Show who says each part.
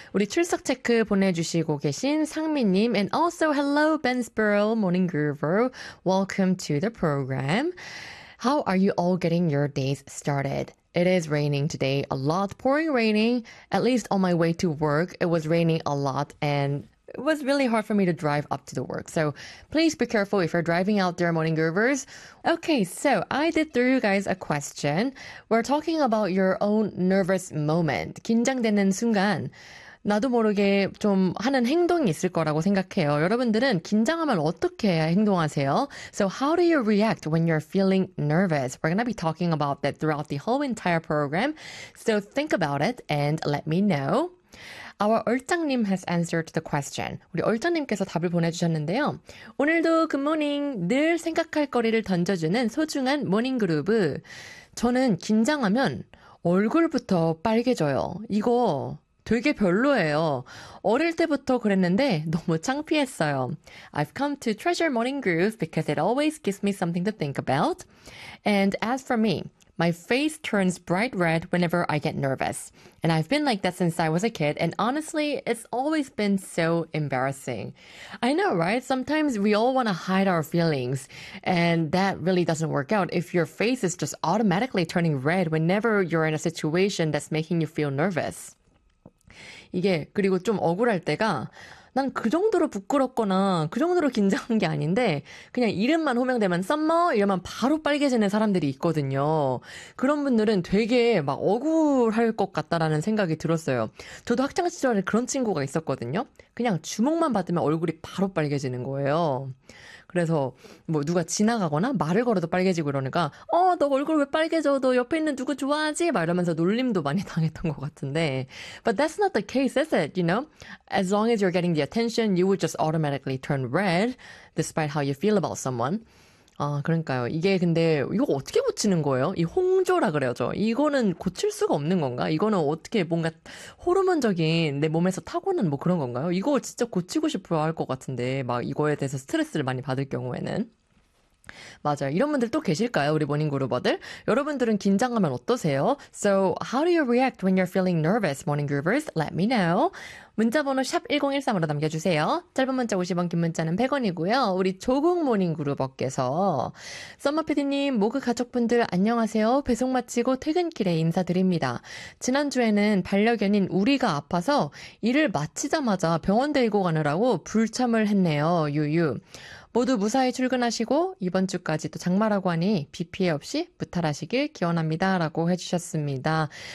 Speaker 1: 우리 출석 체크 보내주시고 계신 상미님 and also hello Ben Sparrow, Morning Groover. Welcome to the program. How are you all getting your days started? It is raining today, a lot, pouring raining. At least on my way to work, it was raining a lot and it was really hard for me to drive up to the work. So please be careful if you're driving out there, morning groovers. Okay, so I did throw you guys a question. We're talking about your own nervous moment. 긴장되는 순간. 나도 모르게 좀 하는 행동이 있을 거라고 생각해요. 여러분들은 긴장하면 어떻게 행동하세요? So how do you react when you're feeling nervous? We're going to be talking about that throughout the whole entire program. So think about it and let me know. Our 얼짱님 has answered the question. 우리 얼짱님께서 답을 보내주셨는데요. 오늘도 굿모닝, 늘 생각할 거리를 던져주는 소중한 모닝그루브. 저는 긴장하면 얼굴부터 빨개져요. 이거 되게 별로예요. 어릴 때부터 그랬는데 너무 창피했어요. I've come to treasure morning grooves because it always gives me something to think about. And as for me, my face turns bright red whenever I get nervous. And I've been like that since I was a kid. And honestly, it's always been so embarrassing. I know, right? Sometimes we all want to hide our feelings. And that really doesn't work out if your face is just automatically turning red whenever you're in a situation that's making you feel nervous. 이게 그리고 좀 억울할 때가 난 그 정도로 부끄럽거나 그 정도로 긴장한 게 아닌데 그냥 이름만 호명되면 썸머 이러면 바로 빨개지는 사람들이 있거든요. 그런 분들은 되게 막 억울할 것 같다라는 생각이 들었어요. 저도 학창 시절에 그런 친구가 있었거든요. 그냥 주목만 받으면 얼굴이 바로 빨개지는 거예요. 그래서 뭐 누가 지나가거나 말을 걸어도 빨개지고 그러니까 너 얼굴 왜 빨개져? 너 옆에 있는 누구 좋아하지? 막 이러면서 놀림도 많이 당했던 것 같은데 But that's not the case, is it? You know? As long as you're getting the attention, you would just automatically turn red despite how you feel about someone. 아, 그러니까요. 이게 근데 이거 어떻게 고치는 거예요? 이 홍조라 그래야죠. 이거는 고칠 수가 없는 건가? 이거는 어떻게 뭔가 호르몬적인 내 몸에서 타고난 뭐 그런 건가요? 이거 진짜 고치고 싶어 할 것 같은데 막 이거에 대해서 스트레스를 많이 받을 경우에는. 맞아요. 이런 분들 또 계실까요? 우리 모닝그루버들. 여러분들은 긴장하면 어떠세요? So, how do you react when you're feeling nervous, 모닝그루버스? Let me know. 문자번호 샵 1013으로 남겨주세요. 짧은 문자 50원, 긴 문자는 100원이고요. 우리 조국 모닝그루버께서 썸머피디님, 모그 가족분들 안녕하세요. 배송 마치고 퇴근길에 인사드립니다. 지난주에는 반려견인 우리가 아파서 일을 마치자마자 병원 데리고 가느라고 불참을 했네요. 유유. 모두 무사히 출근하시고 이번 주까지 또 장마라고 하니 비 피해 없이 무탈하시길 기원합니다. 라고 해주셨습니다.